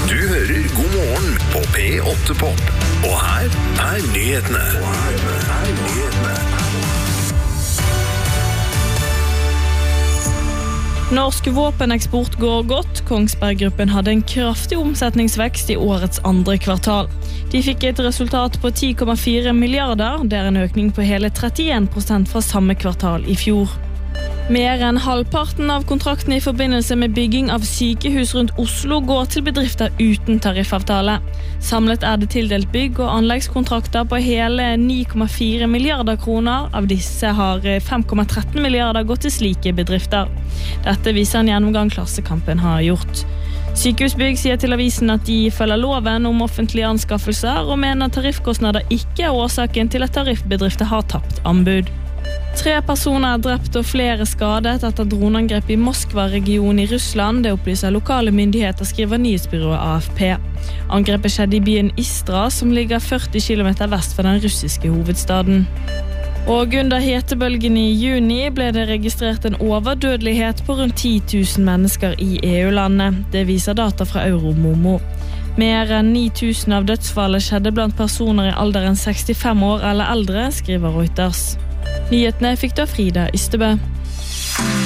Du hører God morgen på P8 Pop. Og her nyhetene. Norsk våpeneksport går godt. Kongsberg-gruppen hadde en kraftig omsetningsvekst i årets andre kvartal. De fikk et resultat på 10,4 milliarder, det er en økning på hele 31% fra samme kvartal i fjor. Mer enn halvparten av kontraktene i forbindelse med bygging av sykehus rundt Oslo går til bedrifter uten tariffavtale. Samlet er det tildelt bygg- og anleggskontrakter på hele 9,4 milliarder kroner. Av disse har 5,13 milliarder gått til slike bedrifter. Dette viser en gjennomgang Klassekampen har gjort. Sykehusbygg sier til avisen at de følger loven om offentlige anskaffelser og mener tariffkostnader ikke er årsaken til at tariffbedrifter har tapt anbud. 3 personer er drept og flere skadet etter dronangrep i Moskva-regionen i Russland. Det opplyser lokale myndigheter, skriver nyhetsbyrået AFP. Angrepet skjedde i byen Istra, som ligger 40 km vest for den russiske hovedstaden. Og under hetebølgen i juni ble det registrert en overdødelighet på rundt 10 000 mennesker i EU-landet. Det viser data fra Euromomo. Mer enn 9 000 av dødsfallet skjedde blant personer i alderen 65 år eller eldre, skriver Reuters. Nyhetene fikk du av Frida Ystebø.